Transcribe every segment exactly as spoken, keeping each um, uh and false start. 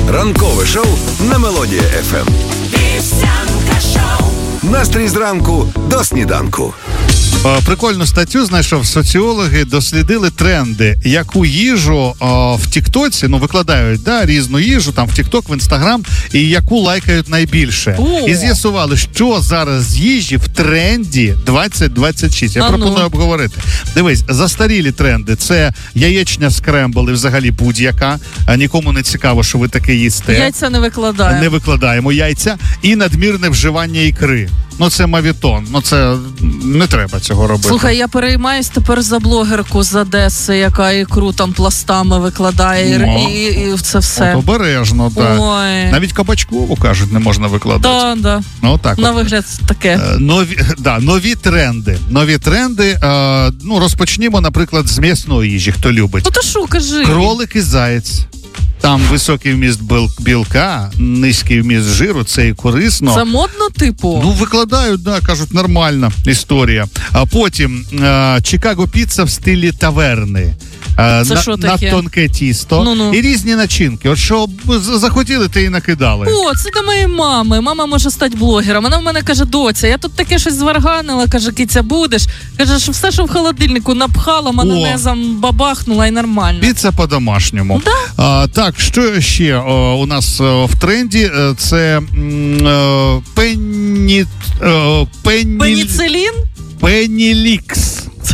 Ранкове шоу на Мелодія еф ем. Вівсянка шоу. Настрій зранку до сніданку. Прикольну статтю знайшов. Соціологи дослідили тренди, яку їжу о, в Тіктоці, ну, викладають, да, різну їжу, там, в Тікток, в Інстаграм, і яку лайкають найбільше. О! І з'ясували, що зараз з їжі в тренді двадцять двадцять шість. Я а пропоную ну. обговорити. Дивись, застарілі тренди. Це яєчня скрембл і взагалі будь-яка. Нікому не цікаво, що ви таке їсте. Яйця не викладаємо. Не викладаємо яйця. І надмірне вживання ікри. Ну, це мавітон. Ну, це не треба цього робити. Слухай, я переймаюсь тепер за блогерку з Одеси, яка ікру там пластами викладає, ну, і, і це все. От обережно, так. Ой. Навіть кабачкову, кажуть, не можна викладати. Так, да, так. Да. Ну, так. На вигляд таке. Е, нові, да, нові тренди. Нові тренди. Е, ну, розпочнімо, наприклад, з м'ясної їжі, хто любить. Ну, то що, кажи. Кролик і заєць. Там високий вміст білка, низький вміст жиру, це і корисно. Це модно, типу? Ну, викладають, да, кажуть, нормальна історія. А потім е, Чикаго піца в стилі таверни. Е, це на, що таке? На тонке тісто. Ну-ну. І різні начинки. От що захотіли, те і накидали. О, це до моєї мами. Мама може стати блогером. Вона в мене каже: доця, я тут таке щось зварганила, каже, киця, будеш. Каже, що все, що в холодильнику напхала, майонезом бабахнула і нормально. Піца по-домашньому. Да? А, так, що ще о, у нас о, в тренді? Це о, пенні... О, пенні... Пеніцилін? Пенілікс.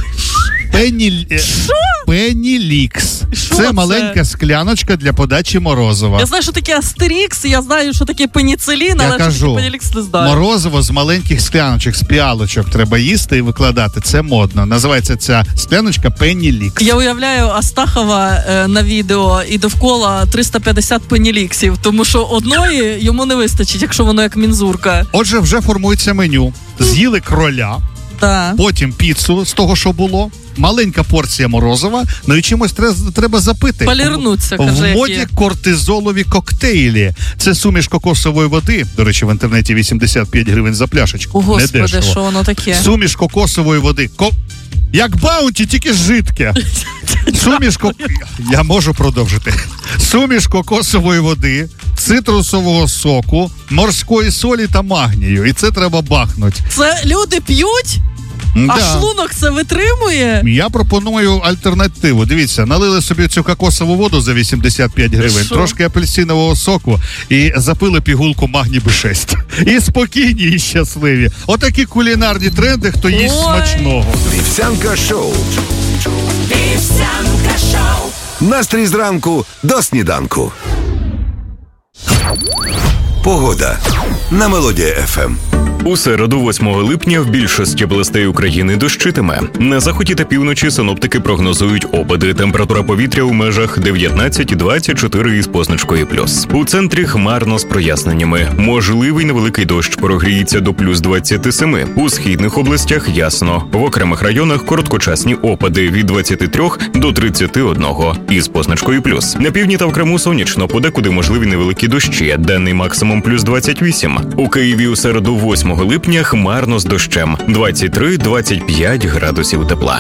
Пенні... Що? Пенілікс. Що це це? маленька скляночка для подачі морозива. Я знаю, що таке астерікс, я знаю, що таке пеніцилін, але кажу, що таке пенілікс не знаю. Морозиво з маленьких скляночок, з піалочок треба їсти і викладати. Це модно. Називається ця скляночка Пенілікс. Я уявляю Астахова е, на відео і довкола триста п'ятдесят пеніліксів, тому що одної йому не вистачить, якщо воно як мінзурка. Отже, вже формується меню. З'їли кроля, да. Потім піцу з того, що було, маленька порція морозива, ну і чимось треба, треба запити. Полірнуться, в, каже, в моді які. Кортизолові коктейлі. Це суміш кокосової води. До речі, в інтернеті вісімдесят п'ять гривень за пляшечку. О, Господи, не дешево. що воно таке? Суміш кокосової води. Ко... Як баунті, тільки жидке. Суміш кок... Я можу продовжити. Суміш кокосової води, цитрусового соку, морської солі та магнію. І це треба бахнути. Це люди п'ють? Да. А шлунок це витримує? Я пропоную альтернативу. Дивіться, налили собі цю кокосову воду за вісімдесят п'ять гривень, Шо? трошки апельсинового соку і запили пігулку магній Б шість. І спокійні, і щасливі. Отакі кулінарні тренди, хто їсть Ой. смачного. Вівсянка шоу. Вівсянка шоу. Настрій зранку до сніданку. Погода на Мелодія еф ем. У середу, восьмого липня, в більшості областей України дощитиме. На заході та півночі синоптики прогнозують опади. Температура повітря у межах дев'ятнадцять двадцять чотири із позначкою плюс. У центрі хмарно з проясненнями. Можливий невеликий дощ, прогріється до плюс двадцять сім. У східних областях ясно. В окремих районах короткочасні опади від двадцять три до тридцять один із позначкою плюс. На півдні та в Криму сонячно, подекуди можливі невеликі дощі. Денний максимум плюс двадцять вісім. У Києві у середу, восьмого липня, хмарно з дощем. двадцять три двадцять п'ять градусів тепла.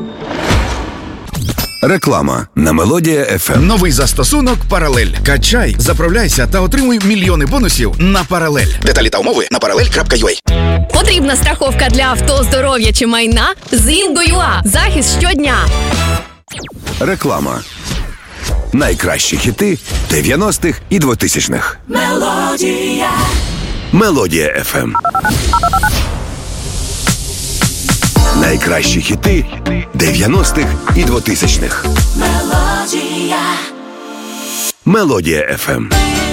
Реклама на Мелодія еф ем. Новий застосунок «Паралель». Качай, заправляйся та отримуй мільйони бонусів на «Паралель». Деталі та умови на паралель крапка ю а. Потрібна страховка для авто, здоров'я чи майна? З Інго.ua. Захист щодня. Реклама. Найкращі хіти дев'яностих і двотисячних. Мелодія. Мелодія еф ем. Найкращі хіти дев'яностих і двотисячних. Мелодія. Мелодія еф ем.